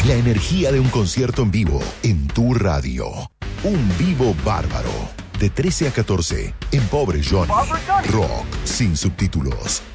La energía de un concierto en vivo en tu radio. Un vivo bárbaro. De 13 a 14 en Pobre Johnny. Rock sin subtítulos.